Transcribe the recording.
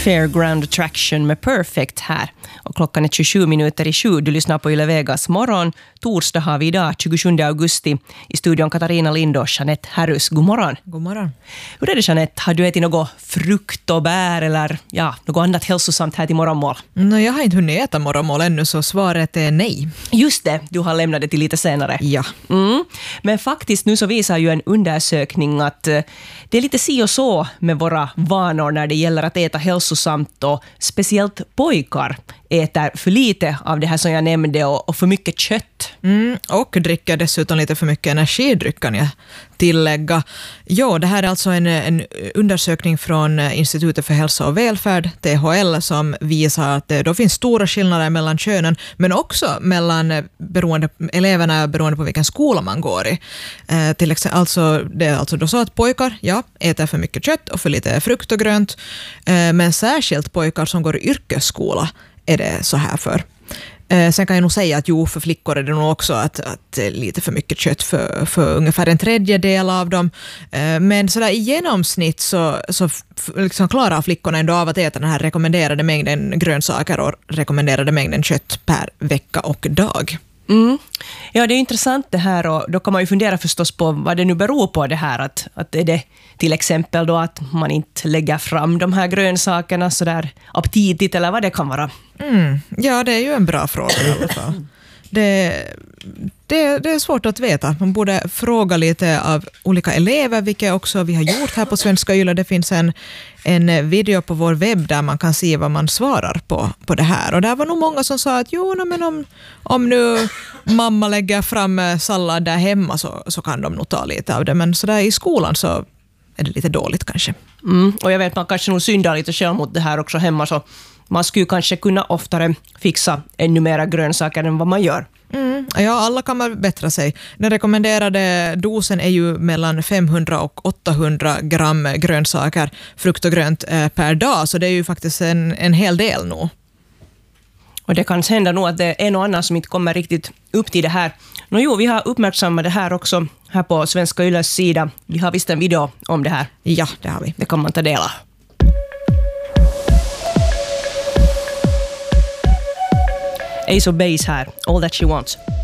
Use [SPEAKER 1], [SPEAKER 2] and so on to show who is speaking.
[SPEAKER 1] Fairground Attraction med Perfect här. Och klockan är 7:27. Du lyssnar på Yle Vegas morgon. Torsdag har vi idag, 27 augusti. I studion Katarina Lind och Jeanette Harrus. God morgon.
[SPEAKER 2] God morgon.
[SPEAKER 1] Hur är det, Jeanette? Har du ätit något frukt och bär eller något annat hälsosamt här till morgonmål?
[SPEAKER 2] Jag har inte hunnit äta morgonmål ännu, så svaret är nej.
[SPEAKER 1] Just det, du har lämnat det till lite senare.
[SPEAKER 2] Ja.
[SPEAKER 1] Men faktiskt nu så visar ju en undersökning att det är lite si och så med våra vanor när det gäller att äta hälsosamt, och speciellt pojkar äter för lite av det här som jag nämnde och för mycket kött.
[SPEAKER 2] Och dricker dessutom lite för mycket energidryck, kan jag tillägga. Ja, det här är alltså en undersökning från Institutet för hälsa och välfärd, THL, som visar att det finns stora skillnader mellan könen, men också mellan eleverna beroende på vilken skola man går i. Till exempel, det är alltså då så att pojkar äter för mycket kött och för lite frukt och grönt, men särskilt pojkar som går i yrkesskola är det så här för. Sen kan jag nog säga att för flickor är det nog också att lite för mycket kött för ungefär en tredjedel av dem. Men sådär i genomsnitt så liksom klarar flickorna ändå av att äta den här rekommenderade mängden grönsaker och rekommenderade mängden kött per vecka och dag.
[SPEAKER 1] Ja, det är intressant det här, och då kan man ju fundera förstås på vad det nu beror på det här. Att är det till exempel då att man inte lägger fram de här grönsakerna så där aptitligt, eller vad det kan vara?
[SPEAKER 2] Ja, det är ju en bra fråga i alla fall. Det är svårt att veta. Man borde fråga lite av olika elever, vilket också vi har gjort här på Svenska Yle. Det finns en video på vår webb där man kan se vad man svarar på det här. Och där var nog många som sa att men om nu mamma lägger fram sallad där hemma så kan de nog ta lite av det. Men så där i skolan så är det lite dåligt kanske.
[SPEAKER 1] Och jag vet, man kanske nog syndar lite själv mot det här också hemma, så man skulle kanske kunna oftare fixa ännu mera grönsaker än vad man gör.
[SPEAKER 2] Ja, alla kan man bättra sig. Den rekommenderade dosen är ju mellan 500 och 800 gram grönsaker, frukt och grönt per dag, så det är ju faktiskt en hel del nu.
[SPEAKER 1] Och det kan hända nog att det är en och annan som inte kommer riktigt upp till det här. Vi har uppmärksammat det här också här på Svenska Yles sida. Vi har visst en video om det här.
[SPEAKER 2] Ja, det har vi.
[SPEAKER 1] Det kan man ta del av. Ace of Base här, All That She Wants.